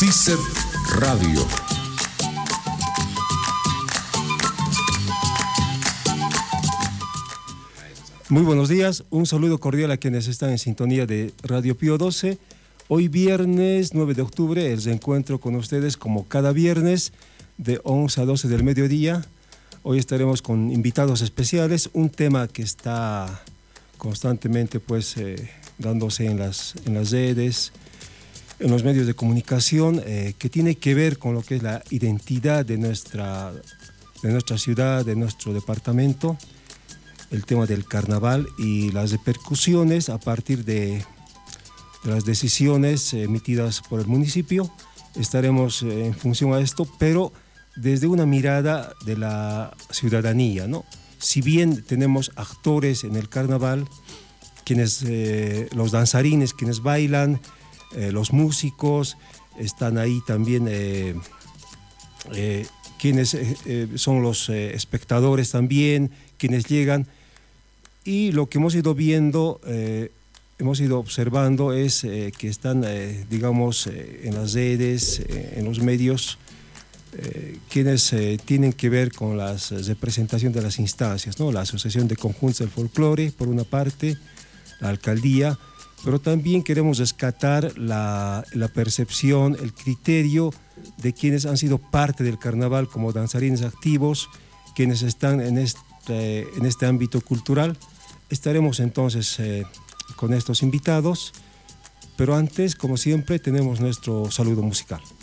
CICEP Radio. Muy buenos días, un saludo cordial a quienes están en sintonía de Radio Pío 12. Hoy viernes 9 de octubre, el reencuentro con ustedes como cada viernes de 11 a 12 del mediodía. Hoy estaremos con invitados especiales, un tema que está constantemente dándose en las redes, en los medios de comunicación, que tiene que ver con lo que es la identidad de nuestra ciudad, de nuestro departamento, el tema del carnaval y las repercusiones a partir de las decisiones emitidas por el municipio. Estaremos en función a esto, pero desde una mirada de la ciudadanía, ¿no? Si bien tenemos actores en el carnaval, los danzarines, quienes bailan, los músicos, están ahí también quienes son los espectadores también, quienes llegan. Y lo que hemos ido viendo, hemos ido observando es que están, en las redes, en los medios, quienes tienen que ver con la representación de las instancias, ¿no? La Asociación de Conjuntos del Folclore, por una parte, la alcaldía, pero también queremos rescatar la percepción, el criterio de quienes han sido parte del carnaval como danzarines activos, quienes están en este ámbito cultural. Estaremos entonces con estos invitados, pero antes, como siempre, tenemos nuestro saludo musical.